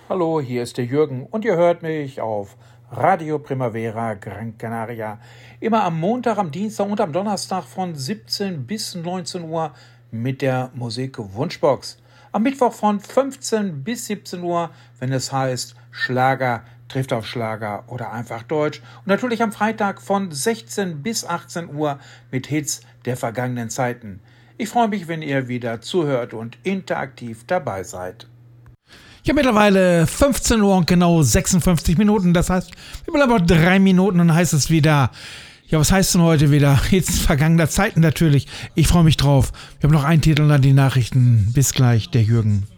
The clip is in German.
Hallo, hier ist der Jürgen und ihr hört mich auf Radio Primavera Gran Canaria. Immer am Montag, am Dienstag und am Donnerstag von 17 bis 19 Uhr mit der Musik Wunschbox. Am Mittwoch von 15 bis 17 Uhr, wenn es heißt Schlager trifft auf Schlager oder einfach Deutsch. Und natürlich am Freitag von 16 bis 18 Uhr mit Hits der vergangenen Zeiten. Ich freue mich, wenn ihr wieder zuhört und interaktiv dabei seid. Ja, mittlerweile 15 Uhr und genau 56 Minuten. Das heißt, wir bleiben noch 3 Minuten und dann heißt es wieder, ja, was heißt denn heute wieder? Jetzt vergangener Zeiten natürlich. Ich freue mich drauf. Wir haben noch einen Titel und dann die Nachrichten. Bis gleich, der Jürgen.